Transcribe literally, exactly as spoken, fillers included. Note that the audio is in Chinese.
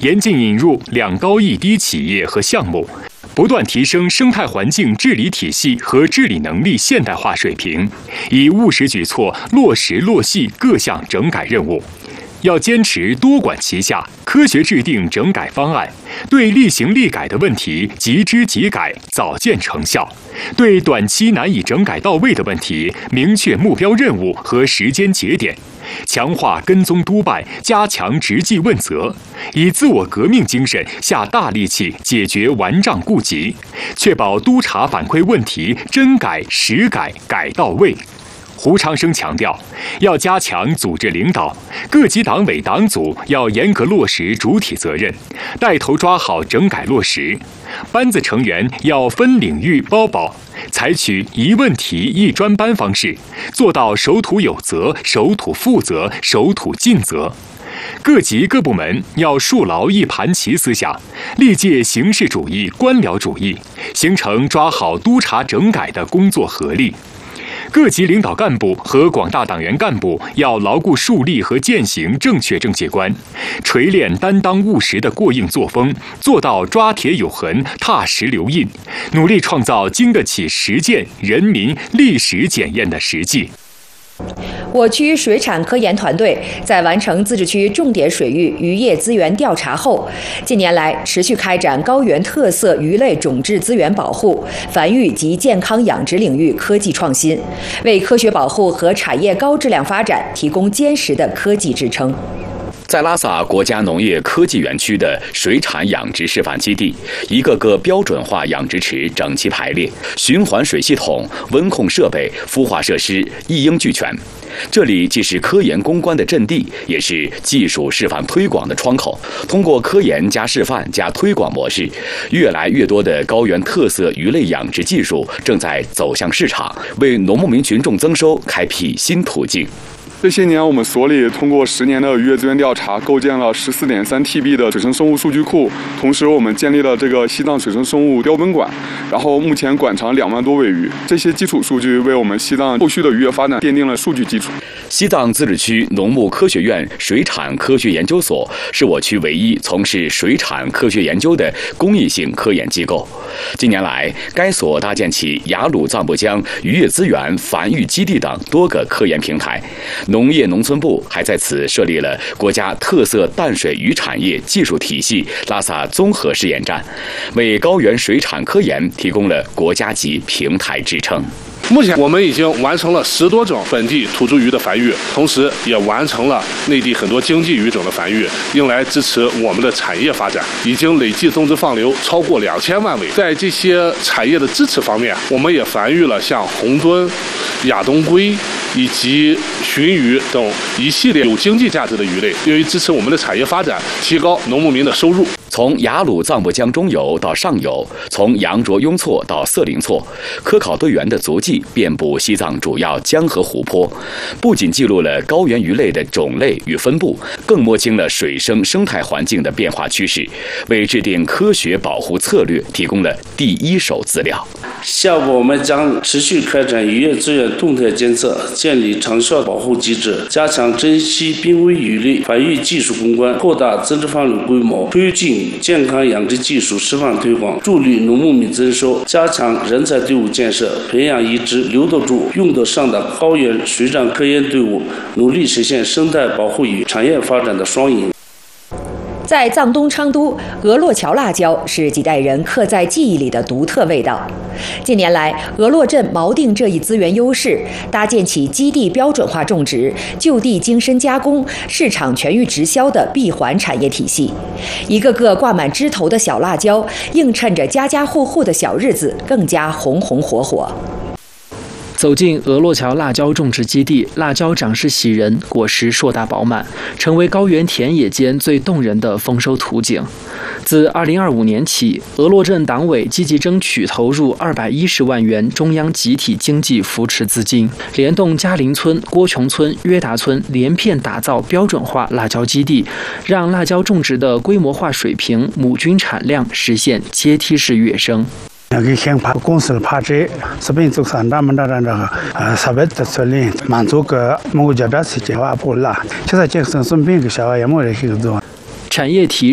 严禁引入两高一低企业和项目，不断提升生态环境治理体系和治理能力现代化水平，以务实举措落实落细各项整改任务。要坚持多管齐下，科学制定整改方案，对厉行厉改的问题即知即改，早见成效；对短期难以整改到位的问题，明确目标任务和时间节点，强化跟踪督办，加强执纪问责，以自我革命精神下大力气解决顽瘴痼疾，确保督查反馈问题真改实改改到位。胡昌生强调，要加强组织领导，各级党委党组要严格落实主体责任，带头抓好整改落实。班子成员要分领域包保，采取一问题一专班方式，做到守土有责、守土负责、守土尽责。各级各部门要树牢一盘棋思想，历届形式主义、官僚主义，形成抓好督查整改的工作合力。各级领导干部和广大党员干部要牢固树立和践行正确政界观，锤炼担当务实的过硬作风，做到抓铁有痕、踏实留印，努力创造经得起实践、人民历史检验的实际。 我区水产科研团队在完成自治区重点水域渔业资源调查后，近年来持续开展高原特色鱼类种质资源保护、繁育及健康养殖领域科技创新，为科学保护和产业高质量发展提供坚实的科技支撑。 在拉萨国家农业科技园区的水产养殖示范基地，一个个标准化养殖池整齐排列，循环水系统、温控设备、孵化设施一应俱全。这里既是科研攻关的阵地，也是技术示范推广的窗口。通过科研加示范加推广模式，越来越多的高原特色鱼类养殖技术正在走向市场，为农牧民群众增收开辟新途径。 这些年，我们所里通过十年的渔业资源调查，构建了十四点三 T B 的水生生物数据库。同时，我们建立了这个西藏水生生物标本馆，然后目前馆藏两万多尾鱼。这些基础数据为我们西藏后续的渔业发展奠定了数据基础。 西藏自治区农牧科学院水产科学研究所是我区唯一从事水产科学研究的公益性科研机构。近年来，该所搭建起雅鲁藏布江渔业资源繁育基地等多个科研平台。农业农村部还在此设立了国家特色淡水鱼产业技术体系拉萨综合试验站，为高原水产科研提供了国家级平台支撑。 目前我们已经完成了十多种本地土著鱼的繁育，同时也完成了内地很多经济鱼种的繁育，用来支持我们的产业发展。已经累计种植放流超过两千万尾。在这些产业的支持方面，我们也繁育了像红墩、亚东龟以及鲟鱼等一系列有经济价值的鱼类，用于支持我们的产业发展，提高农牧民的收入。 从雅鲁藏布江中游到上游，从羊卓雍措到色林措，科考队员的足迹遍布西藏主要江河湖泊，不仅记录了高原鱼类的种类与分布，更摸清了水生生态环境的变化趋势，为制定科学保护策略提供了第一手资料。 下步我们将持续开展渔业资源动态监测，建立长效保护机制，加强珍稀濒危鱼类繁育技术攻关，扩大增殖放流规模，推进健康养殖技术示范推广，助力农牧民增收，加强人才队伍建设，培养一支留得住、用得上的高原水产科研队伍，努力实现生态保护与产业发展的双赢。 在藏东昌都，俄洛桥辣椒是几代人刻在记忆里的独特味道。近年来，俄洛镇锚定这一资源优势，搭建起基地标准化种植、就地精深加工、市场全域直销的闭环产业体系。一个个挂满枝头的小辣椒，映衬着家家户户的小日子更加红红火火。 走进俄洛桥辣椒种植基地，辣椒长势喜人，果实硕大饱满，成为高原田野间最动人的丰收图景。自二零二五年起，俄洛镇党委积极争取投入二百一十万元中央集体经济扶持资金，联动嘉林村、郭琼村、约达村，连片打造标准化辣椒基地，让辣椒种植的规模化水平、亩均产量实现阶梯式跃升。 给先把公司帕这这边做三大门的这个呃设备的处理，满足个某个阶段时间话不啦，现在这个生病个小孩也没人去做。 产业提